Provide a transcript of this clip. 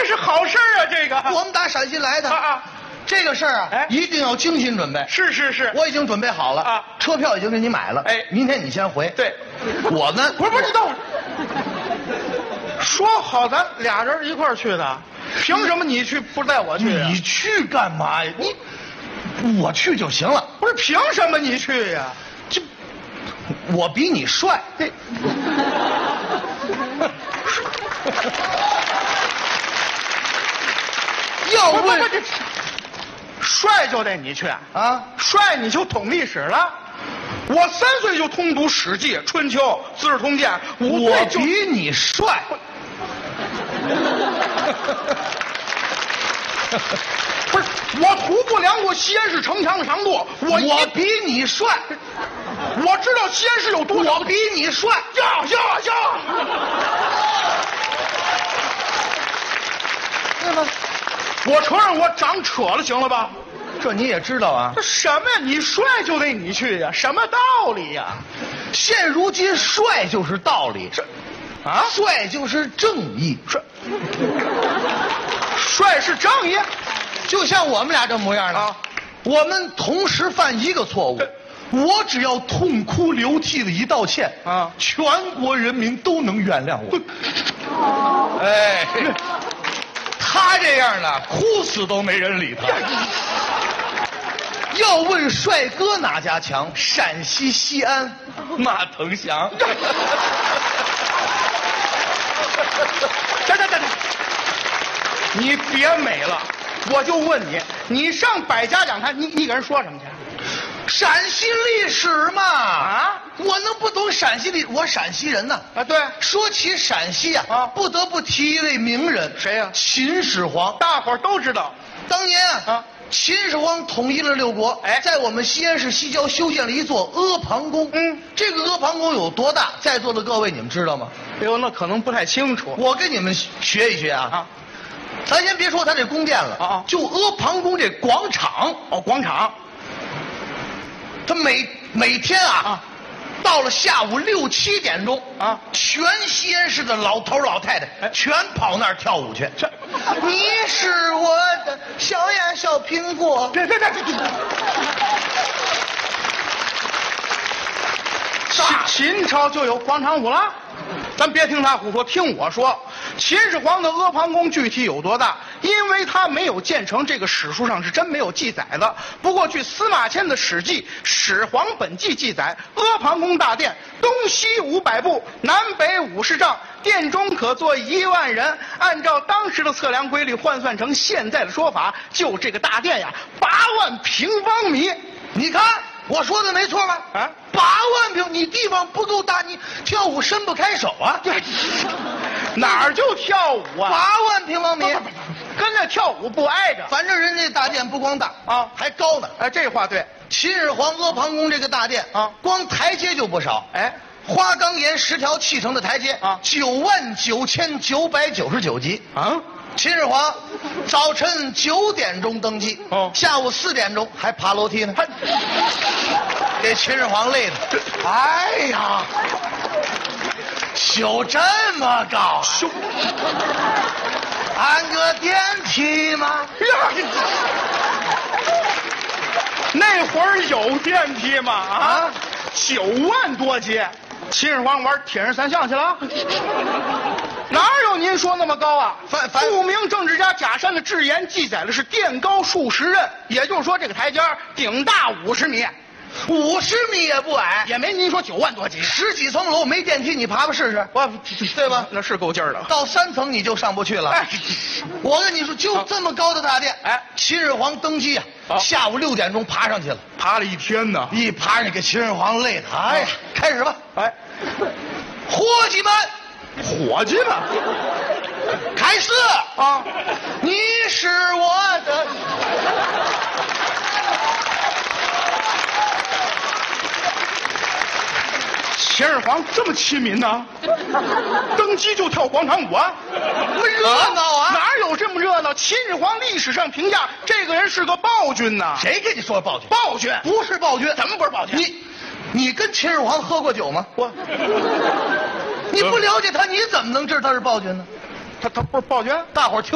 是好事啊！这个我们打陕西来的啊， 这个事儿啊， 哎， 一定要精心准备。 是， 我已经准备好了啊， 车票已经给你买了。 哎， 明天你先回。 对， 我呢， 不是，你等会儿，说好咱俩人一块儿去的，凭什么你去不带我去呀？ 你去干嘛呀？我去就行了。 不是凭什么你去呀？ 这我比你帅。 对。 要问帅就得你去啊， 帅你就懂历史了。我3岁就通读《史记》《春秋》《资治通鉴》，5岁就比你帅。 不是，我徒步量过西安市城墙的长度，我比你帅。 我知道西安市有多少， 我比你帅。 呀！ 对吧？ 我承认我长扯了，行了吧？ 这你也知道啊？ 这什么呀？你帅就得你去呀？什么道理呀？ 现如今帅就是道理， 啊， 帅就是正义， 帅是正义。 就像我们俩这模样的，我们同时犯一个错误，我只要痛哭流涕的一道歉啊，全国人民都能原谅我。哎，他这样的哭死都没人理他。要问帅哥哪家强，陕西西安马腾祥。 等，你别美了，我就问你，你上百家讲坛，你给人说什么去？ 陕西历史嘛， 啊， 我能不懂陕西历史？我陕西人呢。 啊，对。 说起陕西啊，不得不提一位名人。 谁呀？ 秦始皇， 大伙儿都知道。 当年啊，秦始皇统一了6国，在我们西安市西郊修建了一座阿房宫。这个阿房宫有多大？在座的各位你们知道吗？ 哎呦，那可能不太清楚。 我跟你们学一学啊。咱先别说他这宫殿了，就阿房宫这广场。 广场。 他每天啊，到了下午6、7点钟啊，全西安市的老头老太太全跑那儿跳舞去。你是我的小呀小苹果。 别！秦朝就有广场舞了？咱别听他胡说，听我说，秦始皇的阿房宫具体有多大？因为他没有建成，这个史书上是真没有记载的。不过据司马迁的《史记·始皇本纪》记载，阿房宫大殿东西500步，南北50丈，殿中可坐1万人。按照当时的测量规律换算成现在的说法，就这个大殿呀，8万平方米。 你看我说的没错吧？啊，8万平，你地方不够大，你跳舞伸不开手啊。 哪儿就跳舞啊 ？8万平方米。 跟那跳舞不挨着， 反正人家大殿不光大啊，还高呢。 哎，这话对。 秦始皇阿房宫这个大殿啊，光台阶就不少。哎，花岗岩10条砌成的台阶啊，99999级啊。秦始皇早晨9点钟登基，下午4点钟还爬楼梯呢。给秦始皇累的，哎呀，修这么高啊！ 修。 安个电梯吗？ 那会儿有电梯吗？啊，9万多级，秦始皇玩铁人3项去了？哪有您说那么高啊？著名政治家贾山的智言记载的是殿高数10仞，也就是说这个台阶顶大50米。 50米也不矮， 也没您说9万多级 ，10几层楼没电梯，你爬爬试试，对吧？ 那是够劲儿的。 到3层你就上不去了。哎，我跟你说，就这么高的大殿，哎，秦始皇登基啊，下午6点钟爬上去了， 爬了1天呢。 一爬上去给秦始皇累的，哎呀，开始吧，哎，伙计们，开始啊！你是我的。 秦始皇这么亲民呢？登基就跳广场舞啊？ 热闹啊！ 哪有这么热闹？秦始皇历史上评价这个人是个暴君呐。 谁跟你说暴君？ 暴君不是暴君， 怎么不是暴君？ 你跟秦始皇喝过酒吗？你不了解他，你怎么能知道他是暴君呢？ 他不是暴君？ 大伙儿听。